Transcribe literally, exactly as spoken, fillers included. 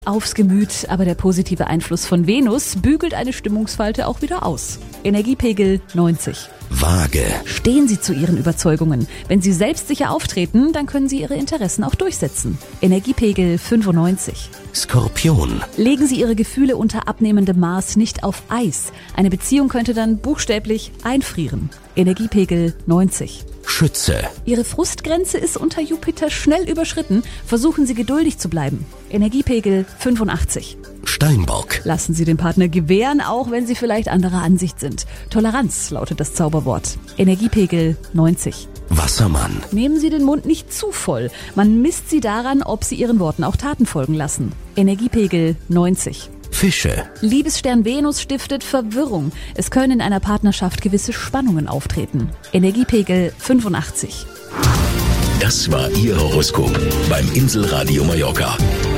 Aufs Gemüt, aber der positive Einfluss von Venus bügelt eine Stimmungsfalte auch wieder aus. Energiepegel neunzig. Waage. Stehen Sie zu Ihren Überzeugungen. Wenn Sie selbstsicher auftreten, dann können Sie Ihre Interessen auch durchsetzen. Energiepegel fünfundneunzig. Skorpion. Legen Sie Ihre Gefühle unter abnehmendem Maß nicht auf Eis. Eine Beziehung könnte dann buchstäblich einfrieren. Energiepegel neunzig. Schütze. Ihre Frustgrenze ist unter Jupiter schnell überschritten. Versuchen Sie geduldig zu bleiben. Energiepegel fünfundachtzig. Steinbock. Lassen Sie den Partner gewähren, auch wenn Sie vielleicht anderer Ansicht sind. Toleranz lautet das Zauberwort. Energiepegel neunzig. Wassermann. Nehmen Sie den Mund nicht zu voll. Man misst Sie daran, ob Sie Ihren Worten auch Taten folgen lassen. Energiepegel neunzig. Fische. Liebesstern Venus stiftet Verwirrung. Es können in einer Partnerschaft gewisse Spannungen auftreten. Energiepegel fünfundachtzig. Das war Ihr Horoskop beim Inselradio Mallorca.